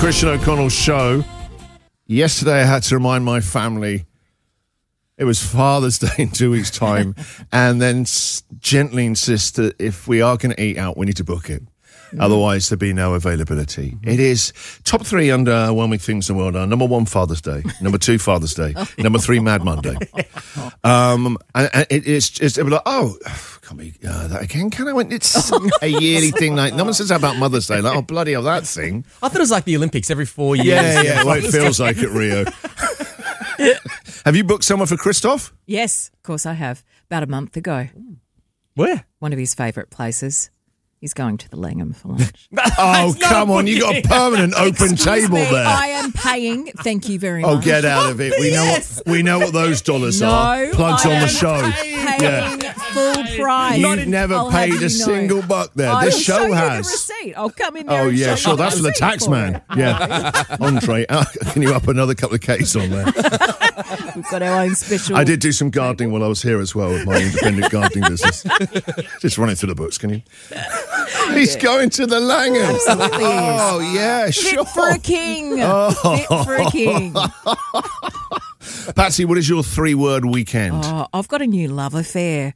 Christian O'Connell Show. Yesterday I had to remind my family it was Father's Day in 2 weeks' time, and then gently insist that if we are going to eat out, we need to book it. Otherwise, there'd be no availability. It is top 3 underwhelming things in the world are: number 1, Father's Day; number 2, Father's Day; number 3, Mad Monday. And it's like, oh, can't be that again, can I? It's a yearly thing. Like, no one says that about Mother's Day. Like, oh, bloody hell, that thing. I thought it was like the Olympics every 4 years. Yeah. Well, it feels like at Rio. Have you booked someone for Christoph? Yes, of course I have. About a month ago. Where? One of his favourite places. He's going to the Langham for lunch. Oh, come on. You got a permanent open table there. I am paying. Thank you very much. Oh, get out of it. We know what those dollars are. Plugs on the show. Paying full price. You've never paid a single buck there. This show has. The receipt. I'll come in there. Oh, and yeah, show sure. you That's for the receipt tax man. it. Yeah. Entree. Can you up another couple of Ks on there? We've got our own special. I did do some gardening while I was here as well with my independent gardening business. Just running through the books, can you? He's going to the Langham. Absolutely. Oh, yeah, sure. Fit for a king. Oh. Fit for a king. Patsy, what is your 3-word weekend? Oh, I've got a new love affair.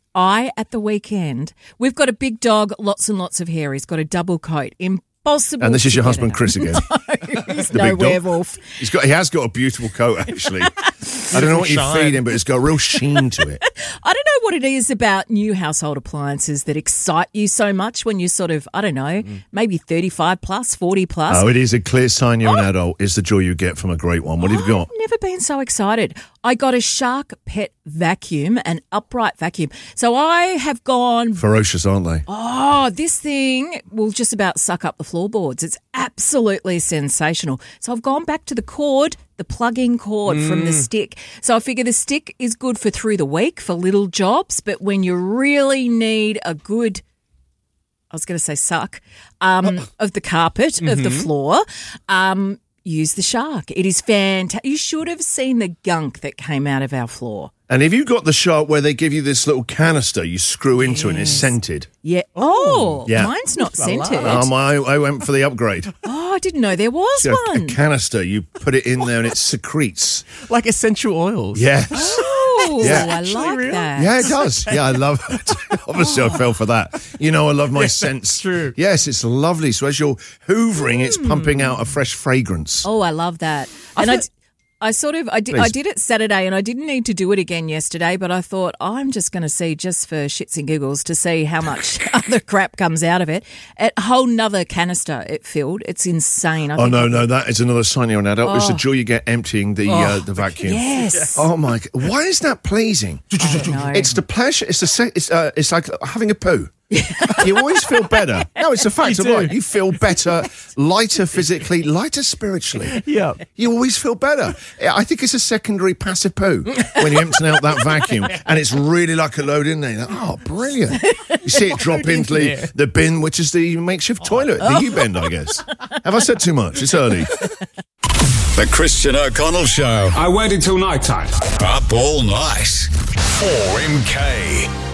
At the weekend, we've got a big dog, lots and lots of hair. He's got a double coat. Impossible. And this is your to husband, get Chris, again. No, he's The no big dog. werewolf. He has got a beautiful coat, actually. I don't know what you feed him, but it's got a real sheen to it. I don't know what it is about new household appliances that excite you so much when you're sort of, I don't know, maybe 35 plus, 40 plus. Oh, it is a clear sign you're an adult. It's the joy you get from a great one. What have you got? I've never been so excited. I got a Shark Pet vacuum, an upright vacuum. So I have gone, Ferocious, aren't they? oh, this thing will just about suck up the floorboards. It's absolutely sensational. So I've gone back to the cord, the plug-in cord from the stick. So I figure the stick is good for through the week for little jobs, but when you really need a good, I was going to say suck, of the carpet, of the floor, use the Shark. It is fantastic. You should have seen the gunk that came out of our floor. And have you got the Shark where they give you this little canister you screw into and it's scented? Yeah. Oh, Yeah. mine's not scented. I went for the upgrade. Oh, I didn't know there was A one. canister, you put it in there and it secretes. Like essential oils. Yes. Oh, Yeah. I like that. Yeah, it does. Yeah, I love it. Obviously, I fell for that. You know, I love my scents. true. Yes, it's lovely. So as you're hoovering, it's pumping out a fresh fragrance. Oh, I love that. And I did it Saturday, and I didn't need to do it again yesterday, but I thought I'm just going to see, just for shits and giggles, to see how much other crap comes out of it. A whole nother canister it filled. It's insane. No, that is another sign you're an adult. It's the joy you get emptying the vacuum. Yes. Oh my God! Why is that pleasing? I don't know. It's the pleasure. It's like having a poo. You always feel better. No, it's a fact of life. You feel better, lighter physically, lighter spiritually. Yeah. You always feel better. I think it's a secondary passive poo when you're emptying out that vacuum and it's really like a load in there. You're like, oh, brilliant. You see it drop into the bin, which is the makeshift toilet, the U-bend, I guess. Have I said too much? It's early. The Christian O'Connell Show. I waited till night time. Up all night. 4MK.